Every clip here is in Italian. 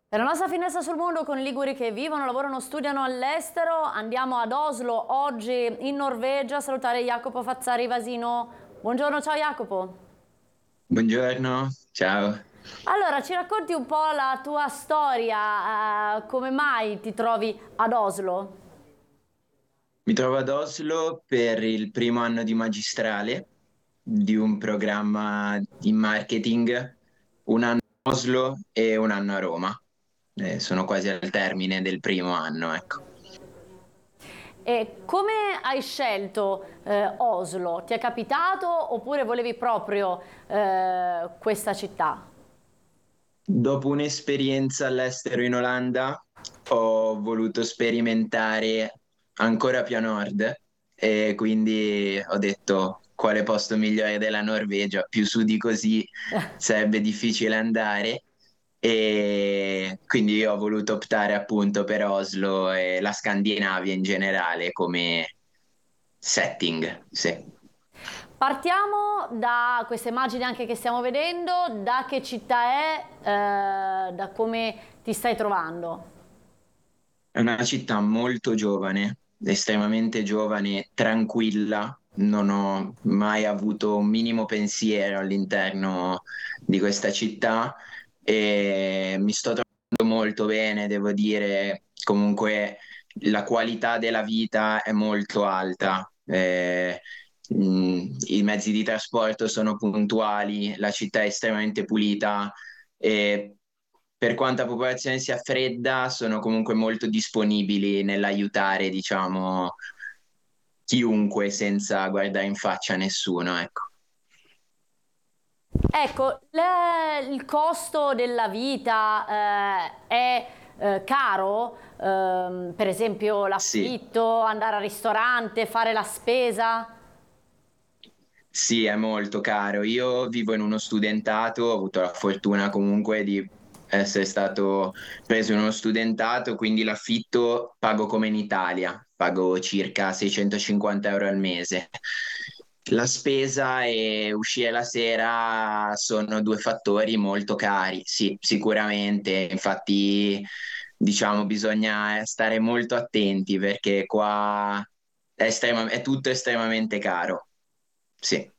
Per la nostra finestra sul mondo con i liguri che vivono, lavorano, studiano all'estero, andiamo ad Oslo, oggi in Norvegia, a salutare Jacopo Fazzari Vasino. Buongiorno, ciao Jacopo. Buongiorno, ciao. Allora, ci racconti un po' la tua storia, come mai ti trovi ad Oslo? Mi trovo ad Oslo per il primo anno di magistrale di un programma in marketing, un anno a Oslo e un anno a Roma. Sono quasi al termine del primo anno, ecco. E come hai scelto Oslo? Ti è capitato oppure volevi proprio questa città? Dopo un'esperienza all'estero in Olanda, ho voluto sperimentare ancora più a nord e quindi ho detto quale posto migliore della Norvegia, più su di così sarebbe difficile andare e quindi io ho voluto optare appunto per Oslo e la Scandinavia in generale come setting, sì. Partiamo da questa immagine anche che stiamo vedendo, da che città è, da come ti stai trovando. È una città molto giovane, estremamente giovane, tranquilla. Non ho mai avuto un minimo pensiero all'interno di questa città e mi sto trovando molto bene, devo dire. Comunque la qualità della vita è molto alta. I mezzi di trasporto sono puntuali, la città è estremamente pulita e per quanta popolazione sia fredda, sono comunque molto disponibili nell'aiutare, diciamo, chiunque senza guardare in faccia a nessuno, ecco. Ecco, il costo della vita è caro, per esempio Sì, l'affitto, andare al ristorante, fare la spesa. sì, è molto caro. Io vivo in uno studentato, ho avuto la fortuna comunque di essere stato preso in uno studentato, quindi l'affitto pago come in Italia, pago circa 650 euro al mese. La spesa e uscire la sera sono due fattori molto cari, sì, sicuramente. Infatti, diciamo, bisogna stare molto attenti perché qua è tutto estremamente caro. Sì.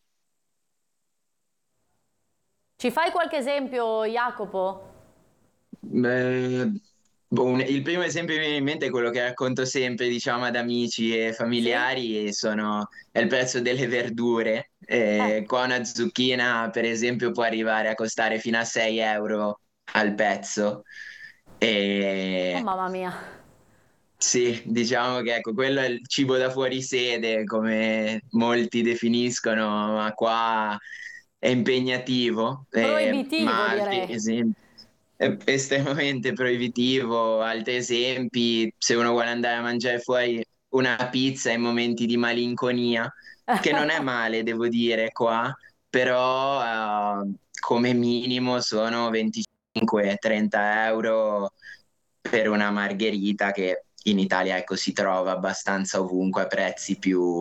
Ci fai qualche esempio, Jacopo? Beh, il primo esempio che mi viene in mente è quello che racconto sempre, diciamo, ad amici e Sì? familiari, è il prezzo delle verdure. Qua una zucchina, per esempio, può arrivare a costare fino a 6 euro al pezzo. Oh E mamma mia. sì, diciamo che ecco, quello è il cibo da fuori sede, come molti definiscono, ma qua è impegnativo, Proibitivo, ma altri direi. esempi, è estremamente proibitivo. Altri esempi, se uno vuole andare a mangiare fuori una pizza in momenti di malinconia, che non è male, devo dire, qua, però come minimo sono 25-30 euro per una margherita che in Italia ecco, si trova abbastanza ovunque a prezzi più